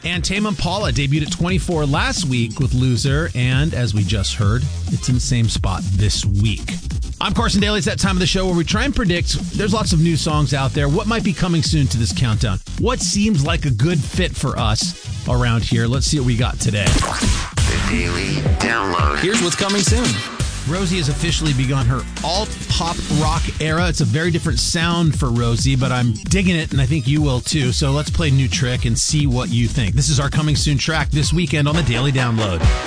And Tame Impala debuted at 24 last week with Loser, and as we just heard, it's in the same spot this week. I'm Carson Daly. It's that time of the show where we try and predict. There's lots of new songs out there. What might be coming soon to this countdown? What seems like a good fit for us around here? Let's see what we got today. The Daily Download. Here's what's coming soon. Rosie has officially begun her alt-pop rock era. It's a very different sound for Rosie, but I'm digging it, and I think you will too. So let's play New Trick and see what you think. This is our coming soon track this weekend on the Daily Download.